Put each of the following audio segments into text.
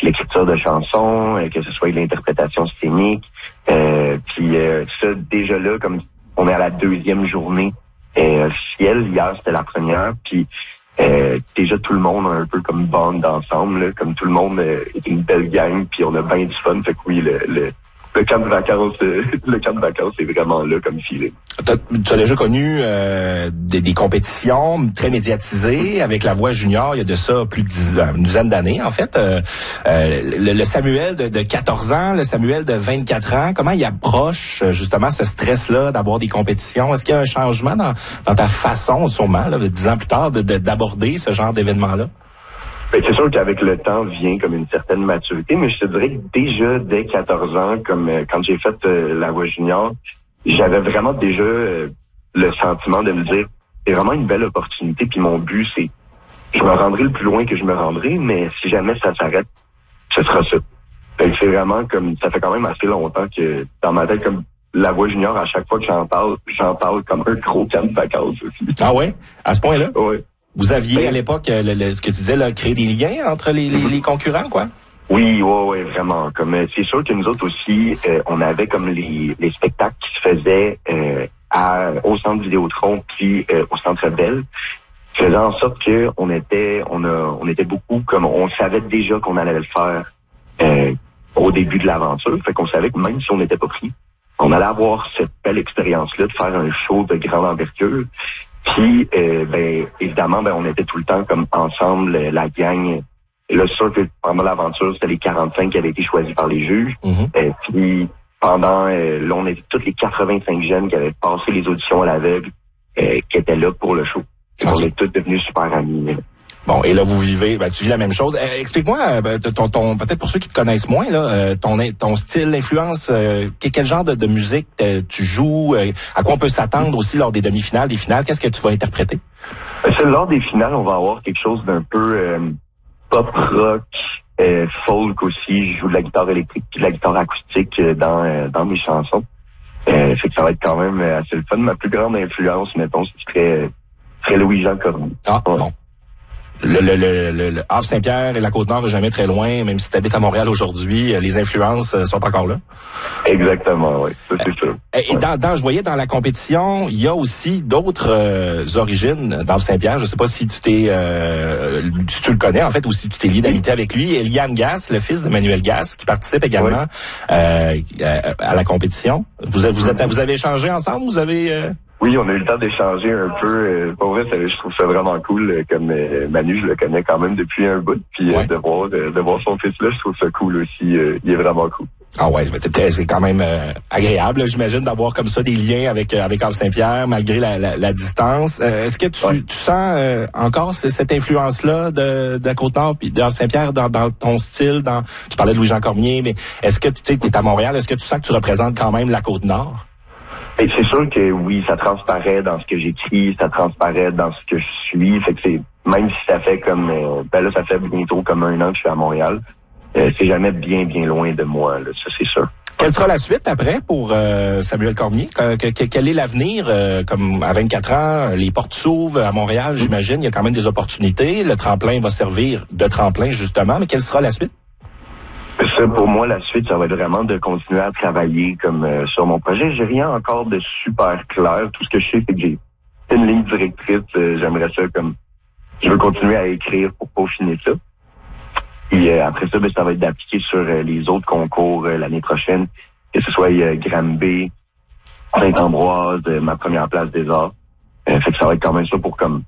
l'écriture de chansons, que ce soit l'interprétation scénique. Puis ça, déjà là, comme on est à la 2e journée officielle, hier c'était la première, puis déjà tout le monde a un peu comme bande ensemble, là, comme tout le monde est une belle gang, puis on a bien du fun. Fait que oui, le camp de vacances, c'est vraiment là comme feeling. Tu as déjà connu des compétitions très médiatisées avec La Voix junior, il y a de ça plus une dizaine d'années en fait. Le Samuel de 14 ans, le Samuel de 24 ans, comment il approche justement ce stress-là d'avoir des compétitions? Est-ce qu'il y a un changement dans ta façon, sûrement, là, 10 ans plus tard, d'aborder ce genre d'événement-là? Ben, c'est sûr qu'avec le temps vient comme une certaine maturité, mais je te dirais que déjà dès 14 ans, comme quand j'ai fait La Voix junior, j'avais vraiment déjà le sentiment de me dire c'est vraiment une belle opportunité, puis mon but c'est je me rendrai le plus loin que je me rendrai, mais si jamais ça s'arrête, ce sera ça. Fait que c'est vraiment comme ça fait quand même assez longtemps que dans ma tête, comme La Voix junior, à chaque fois que j'en parle comme un gros camp de vacances aussi. Ah ouais? À ce point-là? Oui. Vous aviez à l'époque, ce que tu disais, là, créer des liens entre les concurrents, quoi? Oui, ouais, vraiment. Comme c'est sûr que nous autres aussi, on avait comme les spectacles qui se faisaient au centre Vidéotron puis au centre Bell, faisant en sorte que on était beaucoup comme on savait déjà qu'on allait le faire au début de l'aventure. Fait qu'on savait que même si on n'était pas pris, on allait avoir cette belle expérience-là de faire un show de grande envergure. Puis, évidemment, on était tout le temps comme ensemble, la gang. Et là, c'est sûr que pendant l'aventure, c'était les 45 qui avaient été choisis par les juges. Mm-hmm. Puis, pendant, là, on était tous les 85 jeunes qui avaient passé les auditions à l'aveugle, qui étaient là pour le show. Okay. On est tous devenus super amis. Bon, et là, vous vivez, tu vis la même chose. Explique-moi, ton peut-être pour ceux qui te connaissent moins, là, ton style, l'influence, quel genre de musique tu joues, à quoi on peut s'attendre aussi lors des demi-finales, des finales, qu'est-ce que tu vas interpréter? Lors des finales, on va avoir quelque chose d'un peu pop rock, folk aussi. Je joue de la guitare électrique puis de la guitare acoustique dans mes chansons. Fait que ça va être quand même assez le fun. Ma plus grande influence, mettons, c'est très Louis-Jean Cormier. Ah, ouais. Bon. Le Havre Saint-Pierre et la Côte-Nord est jamais très loin, même si tu habites à Montréal aujourd'hui, les influences sont encore là. Exactement, oui, ça c'est sûr. Et je voyais dans la compétition, il y a aussi d'autres origines d'Havre Saint-Pierre. Je sais pas si si tu le connais en fait, ou si tu t'es lié d'amitié avec lui. Eliane Gass, le fils de Manuel Gass, qui participe également à la compétition. Vous avez échangé ensemble, vous avez Oui, on a eu le temps d'échanger un peu. Pour vrai, je trouve ça vraiment cool. Comme Manu, je le connais quand même depuis un bout. Puis de voir son fils-là, je trouve ça cool aussi. Il est vraiment cool. Ah ouais, c'est quand même agréable, j'imagine, d'avoir comme ça des liens avec Havre Saint-Pierre, malgré la distance. Est-ce que tu sens encore cette influence-là de la Côte-Nord puis de Havre Saint-Pierre dans ton style? Tu parlais de Louis-Jean Cormier, mais est-ce que tu es à Montréal, est-ce que tu sens que tu représentes quand même la Côte-Nord? Et c'est sûr que oui, ça transparaît dans ce que j'écris, ça transparaît dans ce que je suis. Fait que même si ça fait comme là, ça fait bientôt comme 1 an que je suis à Montréal, c'est jamais bien loin de moi, là, ça c'est sûr. Quelle sera la suite après pour Samuel Cormier? Quel est l'avenir? Comme à 24 ans, les portes s'ouvrent à Montréal, j'imagine, il y a quand même des opportunités. Le tremplin va servir de tremplin, justement, mais quelle sera la suite? Ça, pour moi, la suite, ça va être vraiment de continuer à travailler comme sur mon projet. J'ai rien encore de super clair. Tout ce que je sais, c'est que j'ai une ligne directrice. J'aimerais ça comme... Je veux continuer à écrire pour peaufiner ça. Et après ça, ça va être d'appliquer sur les autres concours l'année prochaine, que ce soit Granby, Saint-Ambroise, ma première place des arts. Fait que ça va être quand même ça pour comme...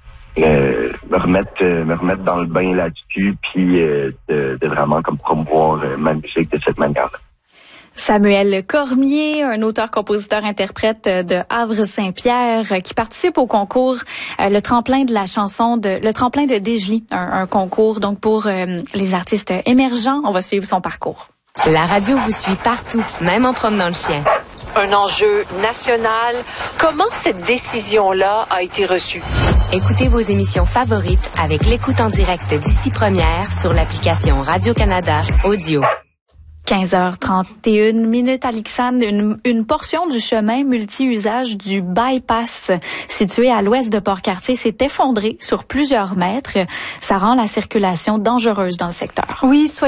me remettre dans le bain là-dessus, puis de vraiment comme promouvoir ma musique de cette manière-là. Samuel Cormier, un auteur-compositeur-interprète de Havre-Saint-Pierre qui participe au concours le tremplin de Desjely, un concours donc pour les artistes émergents. On va suivre son parcours. La radio vous suit partout, même en promenant le chien. Un enjeu national. Comment cette décision-là a été reçue? Écoutez vos émissions favorites avec l'écoute en direct d'Ici Première sur l'application Radio-Canada Audio. 15h31 Alexandre, une portion du chemin multi-usage du bypass situé à l'ouest de Port-Cartier s'est effondrée sur plusieurs mètres. Ça rend la circulation dangereuse dans le secteur. Oui,